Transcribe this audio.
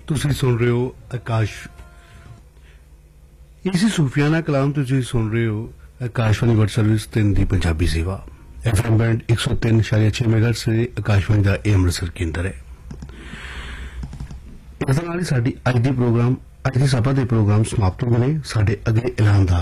ਤੁਸੀਂ ਸੁਣ ਰਹੇ ਹੋ ਆਕਾਸ਼ ਇਸੇ ਸੂਫੀਆਨਾ ਕਲਾਮ ਤੁਸੀਂ ਸੁਣ ਰਹੇ ਹੋ ਆਕਾਸ਼ਵਾਣੀ ਵਰਲਡ ਸਰਵਿਸ 3 ਦੀ ਪੰਜਾਬੀ ਸੇਵਾ FM ਬੈਂਡ 103.6 ਮੈਗਾਹਰਟਜ਼ ਤੇ ਆਕਾਸ਼ਵਾਣੀ ਦਾ ਇਹ ਅੰਮ੍ਰਿਤਸਰ ਕੇਂਦਰ ਹੈ। ਇਸ ਨਾਲ ਹੀ ਸਾਡੀ ਅੱਜ ਦੀ ਸਭਾ ਦੇ ਪ੍ਰੋਗਰਾਮ ਸਮਾਪਤ ਹੋ ਗਏ ਨੇ। ਸਾਡੇ ਅਗਲੇ ਐਲਾਨ ਦਾ